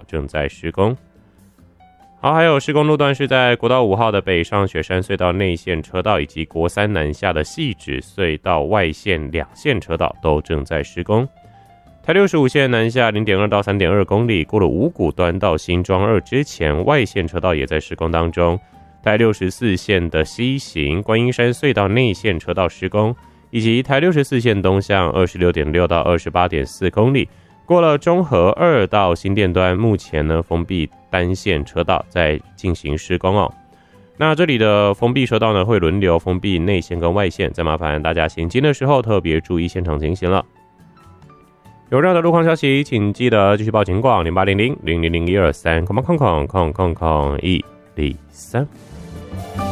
正在施工。好，还有施工路段是在国道5号的北上雪山隧道内线车道，以及国3南下的汐止隧道外线2线车道都正在施工。台65线南下 0.2 到 3.2 公里，过了五股端到新庄2之前，外线车道也在施工当中。台64线的西行观音山隧道内线车道施工，以及台64线东向 26.6 到 28.4 公里，过了中和2到新店端，目前呢封闭单线车道在进行施工哦。那这里的封闭车道呢会轮流封闭内线跟外线，再麻烦大家行经的时候特别注意现场情形了。有任何的路况消息，请记得继续报警广0800 000123 103。